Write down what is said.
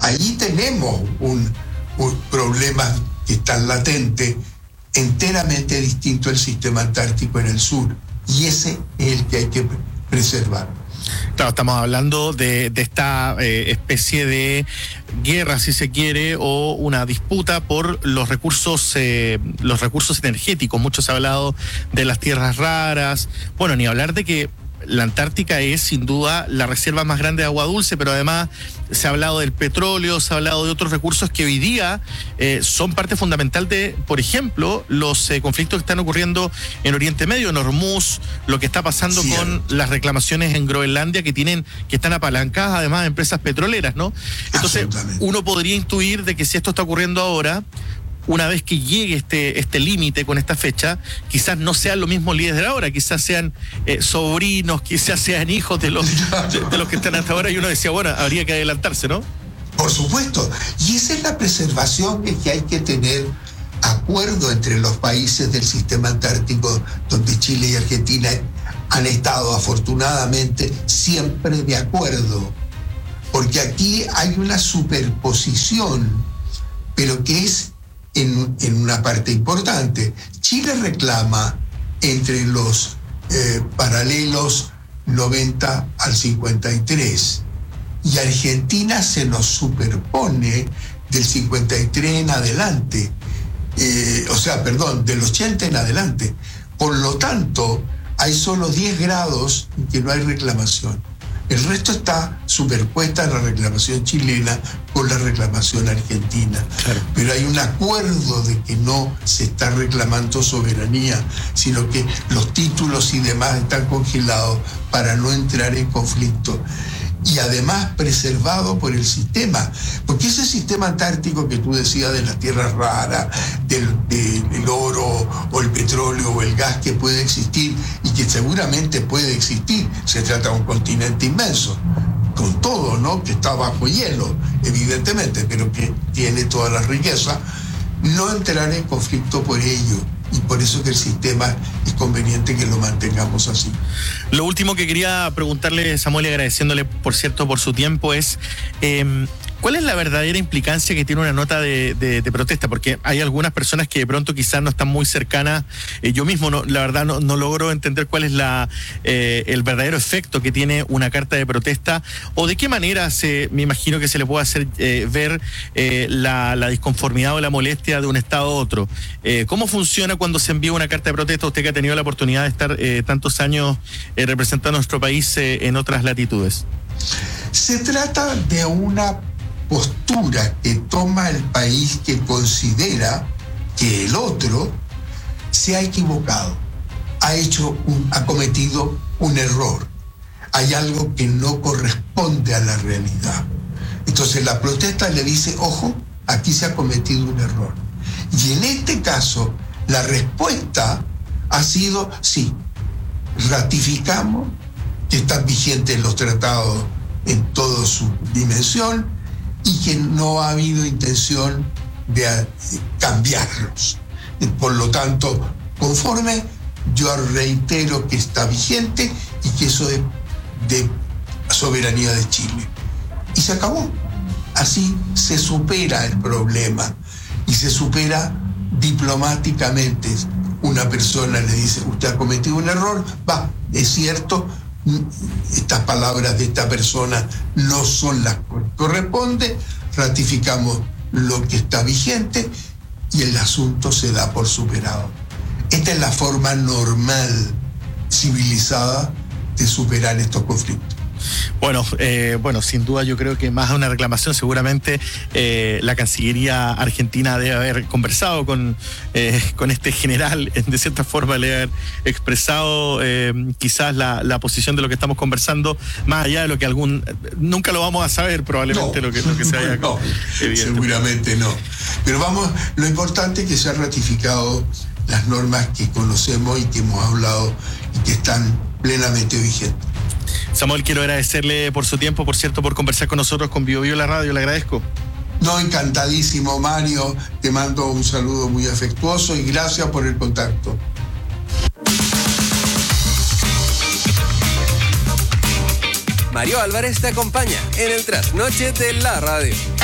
allí tenemos un problema que está latente, enteramente distinto al sistema antártico en el sur, y ese es el que hay que preservar. Claro, estamos hablando de esta especie de guerra, si se quiere, o una disputa por los recursos energéticos. Mucho se ha hablado de las tierras raras. Bueno, ni hablar de que la Antártica es sin duda la reserva más grande de agua dulce, pero además se ha hablado del petróleo, se ha hablado de otros recursos que hoy día son parte fundamental de, por ejemplo, los conflictos que están ocurriendo en Oriente Medio, en Hormuz, lo que está pasando con las reclamaciones en Groenlandia que están apalancadas además de empresas petroleras, ¿no? Entonces, uno podría intuir de que si esto está ocurriendo ahora, una vez que llegue este límite con esta fecha, quizás no sean los mismos líderes de ahora, quizás sean sobrinos, quizás sean hijos de los que están hasta ahora, y uno decía, bueno, habría que adelantarse, ¿no? Por supuesto, y esa es la preservación que hay que tener acuerdo entre los países del sistema antártico, donde Chile y Argentina han estado afortunadamente siempre de acuerdo, porque aquí hay una superposición, pero que es en una parte importante. Chile reclama entre los paralelos 90 al 53 y Argentina se nos superpone del 53 en adelante, del 80 en adelante. Por lo tanto, hay solo 10 grados en que no hay reclamación. El resto está superpuesta a la reclamación chilena con la reclamación argentina. Claro. Pero hay un acuerdo de que no se está reclamando soberanía, sino que los títulos y demás están congelados para no entrar en conflicto. Y además preservado por el sistema, porque ese sistema antártico que tú decías de las tierras raras, del oro o el petróleo o el gas que puede existir y que seguramente puede existir, se trata de un continente inmenso, con todo, ¿no? Que está bajo hielo, evidentemente, pero que tiene toda la riqueza, no entrar en conflicto por ello. Y por eso que el sistema es conveniente que lo mantengamos así. Lo último que quería preguntarle, Samuel, y agradeciéndole, por cierto, por su tiempo, es ¿cuál es la verdadera implicancia que tiene una nota de protesta? Porque hay algunas personas que de pronto quizás no están muy cercanas. Yo mismo, la verdad, no logro entender cuál es el verdadero efecto que tiene una carta de protesta, o de qué manera me imagino que se le puede hacer ver la disconformidad o la molestia de un Estado a otro. ¿Cómo funciona cuando se envía una carta de protesta? Usted que ha tenido la oportunidad de estar tantos años representando a nuestro país en otras latitudes. Se trata de una postura que toma el país que considera que el otro se ha equivocado, ha cometido un error, hay algo que no corresponde a la realidad. Entonces la protesta le dice, ojo, aquí se ha cometido un error. Y en este caso, la respuesta ha sido, sí, ratificamos que están vigentes los tratados en toda su dimensión y que no ha habido intención de cambiarlos. Por lo tanto, conforme, yo reitero que está vigente y que eso es de soberanía de Chile. Y se acabó. Así se supera el problema y se supera diplomáticamente. Una persona le dice, usted ha cometido un error, es cierto, estas palabras de esta persona no son las que corresponden, ratificamos lo que está vigente y el asunto se da por superado. Esta es la forma normal, civilizada, de superar estos conflictos. Bueno, sin duda yo creo que más a una reclamación seguramente la Cancillería argentina debe haber conversado con este general, de cierta forma le debe haber expresado quizás la posición de lo que estamos conversando, más allá de lo que nunca lo vamos a saber probablemente, lo que se haya... No, seguramente no. Pero lo importante es que se han ratificado las normas que conocemos y que hemos hablado y que están plenamente vigentes. Samuel, quiero agradecerle por su tiempo, por cierto, por conversar con nosotros con Bio Bio La Radio, le agradezco. No, encantadísimo, Mario, te mando un saludo muy afectuoso y gracias por el contacto. Mario Álvarez te acompaña en el trasnoche de la radio.